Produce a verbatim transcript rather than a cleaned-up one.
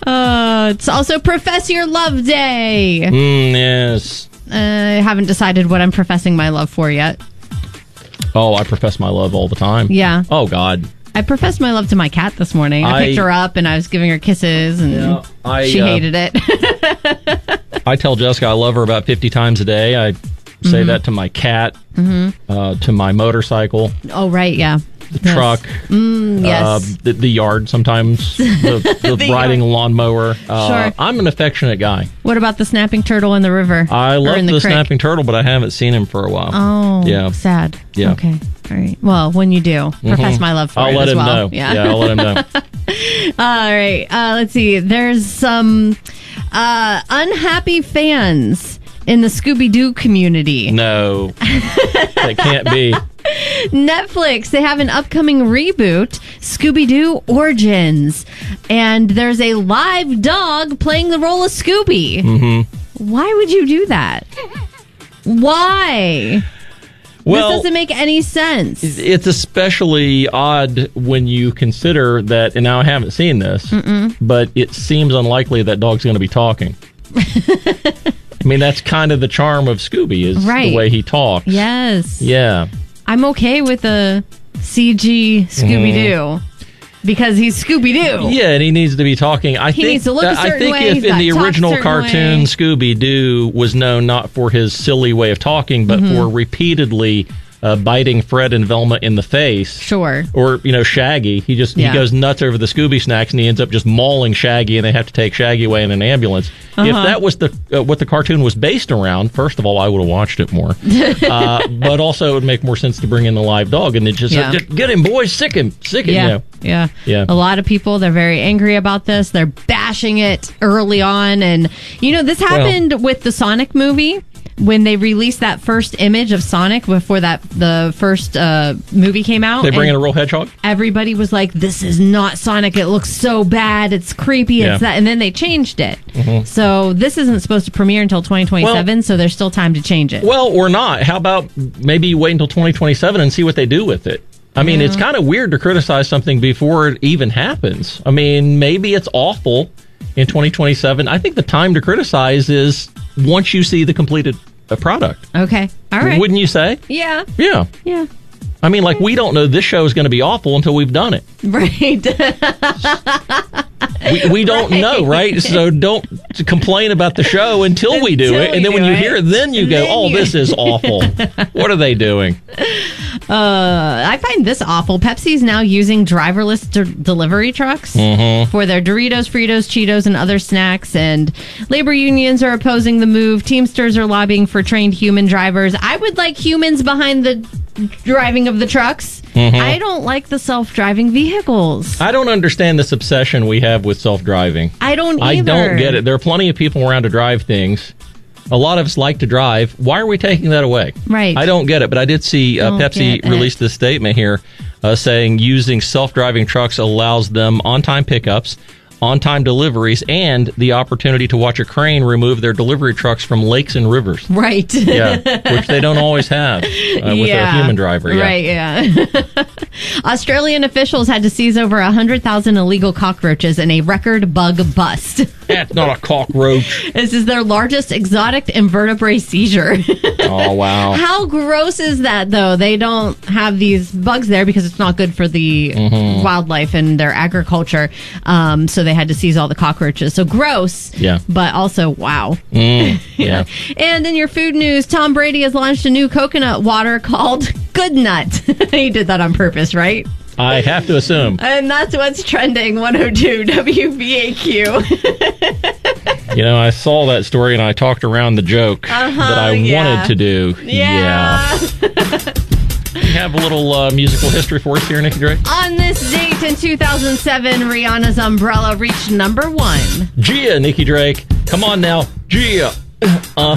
Uh, it's also Profess Your Love Day. Mm, yes. Uh, I haven't decided what I'm professing my love for yet. Oh, I profess my love all the time. Yeah. Oh, God. I professed my love to my cat this morning. I, I picked her up and I was giving her kisses, and yeah, I, she uh, hated it. I tell Jessica I love her about fifty times a day. I say mm-hmm. that to my cat, mm-hmm. uh, to my motorcycle. Oh, right, yeah. The yes. truck, mm, yes. uh, the, the yard sometimes, the, the, the riding yard. lawnmower. Uh, sure. I'm an affectionate guy. What about the snapping turtle in the river? I love the, the creek? snapping turtle, but I haven't seen him for a while. Oh, yeah. sad. Yeah. Okay. All right. Well, when you do, mm-hmm. profess my love for I'll it let as him well. know. Yeah. yeah, I'll let him know. All right. Uh, let's see. There's some uh, unhappy fans in the Scooby-Doo community. No, that can't be. Netflix, they have an upcoming reboot, Scooby-Doo Origins, and there's a live dog playing the role of Scooby. Mm-hmm. Why would you do that? Why? Well, this doesn't make any sense. It's especially odd when you consider that, and now I haven't seen this, Mm-mm. but it seems unlikely that dog's going to be talking. I mean, that's kind of the charm of Scooby, is right. the way he talks. Yes. Yeah. I'm okay with the C G Scooby-Doo. Mm. Because he's Scooby-Doo. Yeah, and he needs to be talking. I he think, needs to look a certain I think way. if in the original cartoon, way. Scooby-Doo was known not for his silly way of talking, but mm-hmm. for repeatedly uh, biting Fred and Velma in the face. Sure. Or, you know, Shaggy. He just yeah. he goes nuts over the Scooby snacks, and he ends up just mauling Shaggy, and they have to take Shaggy away in an ambulance. Uh-huh. If that was the uh, what the cartoon was based around, first of all, I would have watched it more. uh, but also, it would make more sense to bring in the live dog, and it just, yeah. uh, get him, boys, sick him, sick him. Yeah. You know. Yeah. yeah. A lot of people, they're very angry about this. They're bashing it early on. And, you know, this happened well, with the Sonic movie. When they released that first image of Sonic before that the first uh, movie came out. They bring in a real hedgehog? Everybody was like, this is not Sonic. It looks so bad. It's creepy. Yeah. It's that. And then they changed it. Mm-hmm. So this isn't supposed to premiere until twenty twenty-seven, well, so there's still time to change it. Well, or not. How about maybe you wait until twenty twenty-seven and see what they do with it? I mean, yeah. it's kind of weird to criticize something before it even happens. I mean, maybe it's awful in twenty twenty-seven. I think the time to criticize is once you see the completed uh, product. Okay. All right. Wouldn't you say? Yeah. Yeah. Yeah. I mean, like, we don't know this show is going to be awful until we've done it. Right. we, we don't right. know, right? So don't complain about the show until, until we do it. And then when you it. hear it, then you go, then oh, you... this is awful. What are they doing? Uh, I find this awful. Pepsi's now using driverless de- delivery trucks mm-hmm. for their Doritos, Fritos, Cheetos, and other snacks. And labor unions are opposing the move. Teamsters are lobbying for trained human drivers. I would like humans behind the driving of the trucks. Mm-hmm. I don't like the self-driving vehicles. I don't understand this obsession we have with self-driving. I don't either. I don't get it. There are plenty of people around to drive things. A lot of us like to drive. Why are we taking that away? Right. I don't get it, but I did see uh, Pepsi release this statement here uh, saying using self-driving trucks allows them on-time pickups, on-time deliveries, and the opportunity to watch a crane remove their delivery trucks from lakes and rivers. Right. Yeah, which they don't always have uh, with yeah. a human driver. Yeah. Right, yeah. Australian officials had to seize over one hundred thousand illegal cockroaches in a record bug bust. That's not a cockroach. This is their largest exotic invertebrate seizure. Oh, wow. How gross is that, though? They don't have these bugs there because it's not good for the mm-hmm. wildlife and their agriculture. Um, so they had to seize all the cockroaches. So gross. Yeah. But also, wow. Mm, yeah. And in your food news, Tom Brady has launched a new coconut water called Good Nut. He did that on purpose, right? I have to assume. And that's what's trending, one oh two W B A Q. You know, I saw that story and I talked around the joke uh-huh, that I yeah. wanted to do. Yeah. yeah. You have a little uh, musical history for us here, Nikki Drake? On this date in two thousand seven, Rihanna's Umbrella reached number one. Gia, Nikki Drake. Come on now. Gia. Uh-huh.